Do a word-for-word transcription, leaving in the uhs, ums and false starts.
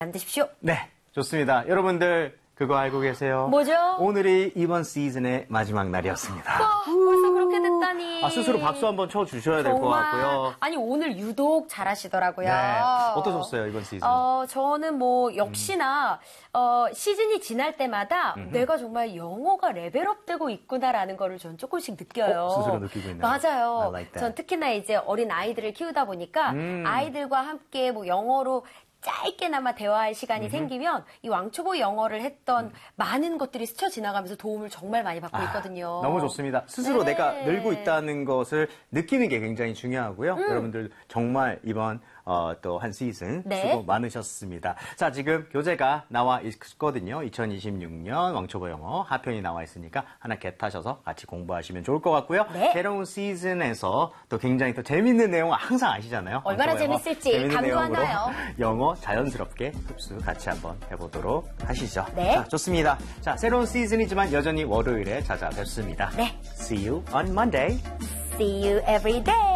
만드십시오. 네, 좋습니다. 여러분들 그거 알고 계세요? 뭐죠? 오늘이 이번 시즌의 마지막 날이었습니다. 와, 벌써 그렇게 됐다니. 아, 스스로 박수 한번 쳐주셔야 될 것 같고요. 아니, 오늘 유독 잘하시더라고요. 네, 어떠셨어요, 이번 시즌? 어, 저는 뭐 역시나 음. 어, 시즌이 지날 때마다 음흠. 내가 정말 영어가 레벨업되고 있구나라는 거를 전 조금씩 느껴요. 어, 스스로 느끼고 있나요? 맞아요. like 전 특히나 이제 어린 아이들을 키우다 보니까 음. 아이들과 함께 뭐 영어로 짧게나마 대화할 시간이 음흠. 생기면 이 왕초보 영어를 했던 음. 많은 것들이 스쳐 지나가면서 도움을 정말 많이 받고 아, 있거든요. 너무 좋습니다. 스스로 네. 내가 늘고 있다는 것을 느끼는 게 굉장히 중요하고요. 음. 여러분들 정말 이번 어, 또 한 시즌 네. 수고 많으셨습니다. 자, 지금 교재가 나와 있거든요. 이천이십육 년 왕초보 영어 하편이 나와 있으니까 하나 겟하셔서 같이 공부하시면 좋을 것 같고요. 네. 새로운 시즌에서 또 굉장히 또 재밌는 내용 항상 아시잖아요. 얼마나 재밌을지 감도 하나요? 영어 자연스럽게 흡수 같이 한번 해보도록 하시죠. 네. 자, 좋습니다. 자, 새로운 시즌이지만 여전히 월요일에 찾아뵙습니다. 네. See you on Monday. See you every day.